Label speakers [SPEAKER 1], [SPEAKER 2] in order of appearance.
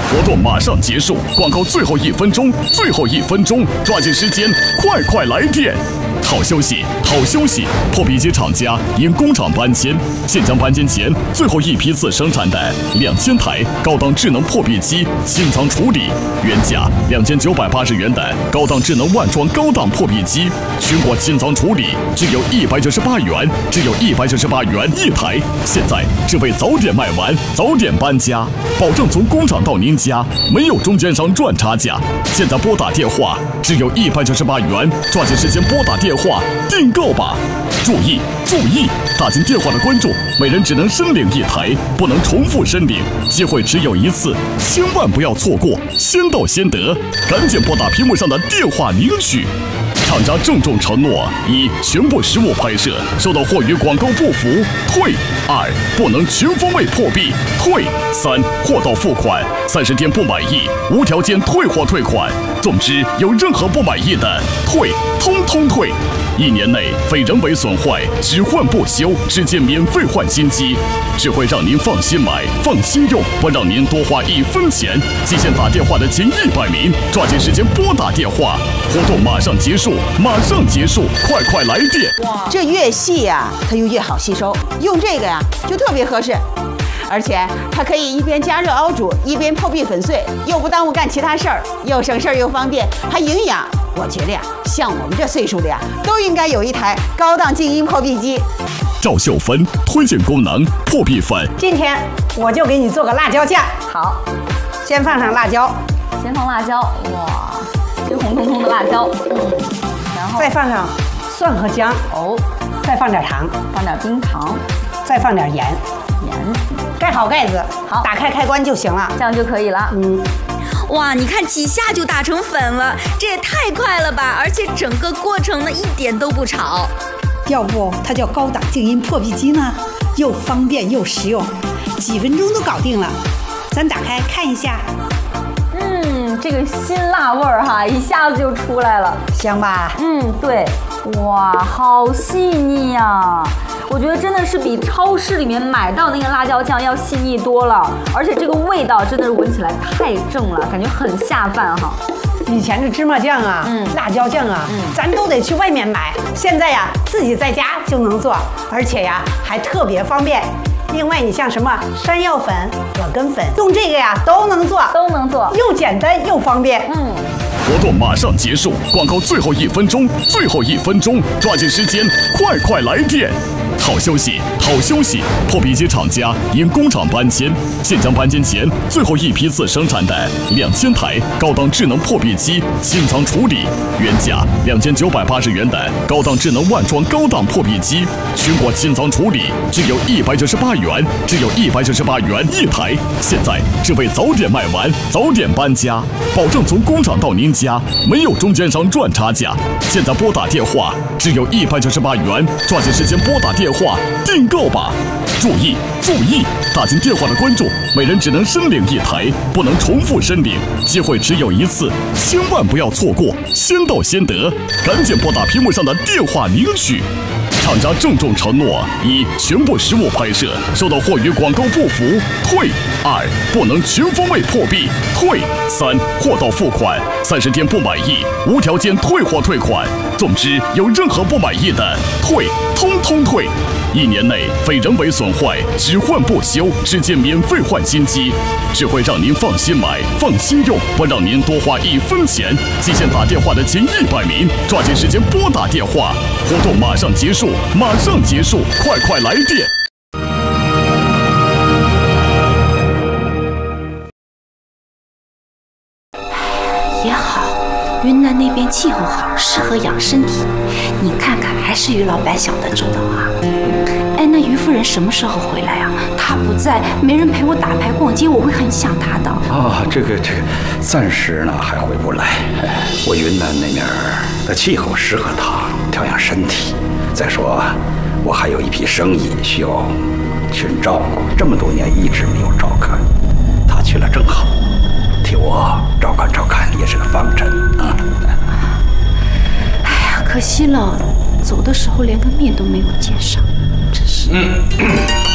[SPEAKER 1] 活动马上结束，广告最后1分钟，最后1分钟，抓紧时间，快来电！好消息，好消息！破壁机厂家因工厂搬迁，现将搬迁前最后一批次生产的2000台高档智能破壁机清仓处理，原价2980元的高档智能万装高档破壁机，全国清仓处理只有198元，只有198元一台。现在只为早点卖完，早点搬家，保证从工厂到您家没有中间商赚差价。现在拨打电话只有198元，抓紧时间拨打电话订购吧！注意，打进电话的观众每人只能申领1台，不能重复申领，机会只有一次，千万不要错过，先到先得，赶紧拨打屏幕上的电话领取。厂家郑重承诺：一、全部实物拍摄，收到货与广告不符退；二、不能全方位破壁退；三、货到付款，30天不满意无条件退货退款。总之，有任何不满意的退，通通退。1年内非人为损坏，只换不修，直接免费换新机，只会让您放心买、放心用，不让您多花1分钱。极限打电话的前100名，抓紧时间拨打电话，活动马上结束，马上结束，快来电！
[SPEAKER 2] 这越细呀，它就越好吸收，用这个呀就特别合适。而且它可以一边加热熬煮，一边破壁粉碎，又不耽误干其他事儿，又省事儿又方便，还营养。我觉得呀，像我们这岁数的呀，都应该有一台高档静音破壁机。
[SPEAKER 1] 赵秀芬推荐功能破壁粉。
[SPEAKER 2] 今天我就给你做个辣椒酱。
[SPEAKER 3] 好，
[SPEAKER 2] 先放上辣椒，
[SPEAKER 3] 先放辣椒，哇，这红彤彤的辣椒，然后
[SPEAKER 2] 再放上蒜和姜，再放点糖，
[SPEAKER 3] 放点冰糖，
[SPEAKER 2] 再放点盐，盖好盖子，
[SPEAKER 3] 好，
[SPEAKER 2] 打开开关就行了，
[SPEAKER 3] 这样就可以了。
[SPEAKER 4] 哇，你看几下就打成粉了，这也太快了吧！而且整个过程呢一点都不吵。
[SPEAKER 5] 要不它叫高档静音破壁机呢？又方便又实用，几分钟都搞定了。咱打开看一下。
[SPEAKER 3] 这个辛辣味儿哈，一下子就出来了，
[SPEAKER 2] 香吧？
[SPEAKER 3] 对，哇，好细腻呀！我觉得真的是比超市里面买到那个辣椒酱要细腻多了，而且这个味道真的是闻起来太正了，感觉很下饭哈。
[SPEAKER 2] 以前的芝麻酱啊，辣椒酱啊，咱都得去外面买，现在呀自己在家就能做，而且呀还特别方便。另外，你像什么山药粉、葛根粉，用这个呀都能做，又简单又方便。
[SPEAKER 1] 活动马上结束，广告最后1分钟，最后1分钟，抓紧时间，快来电！好消息，好消息！破壁机厂家因工厂搬迁，现将搬迁前最后一批次生产的2000台高档智能破壁机清仓处理，原价2980元的高档智能万装高档破壁机，全国清仓处理只有198元，只有198元一台。现在只为早点卖完，早点搬家，保证从工厂到您家没有中间商赚差价。现在拨打电话只有198元，抓紧时间拨打电话订购吧！注意，打进电话的观众每人只能申领1台，不能重复申领，机会只有一次，千万不要错过，先到先得，赶紧拨打屏幕上的电话领取。厂家郑重承诺：一、全部实物拍摄，收到货与广告不符退；二、不能全方位破壁退；三、货到付款，30天不满意无条件退货退款。总之，有任何不满意的退，通通退。1年内非人为损坏，只换不修，直接免费换新机，只会让您放心买、放心用，不让您多花1分钱。极限打电话的前100名，抓紧时间拨打电话，活动马上结束，马上结束，快来电！
[SPEAKER 6] 也好，云南那边气候好，适合养身体。你看看，还是于老板想得周到啊。哎，那于夫人什么时候回来啊？她不在，没人陪我打牌逛街，我会很想她的。
[SPEAKER 7] 这个，暂时呢还回不来。我云南那边的气候适合她调养身体。再说，我还有一批生意需要去照顾，这么多年一直没有照看，她去了正好，替我照看也是个方针啊。
[SPEAKER 6] 哎呀，可惜了，走的时候连个面都没有见上，真是。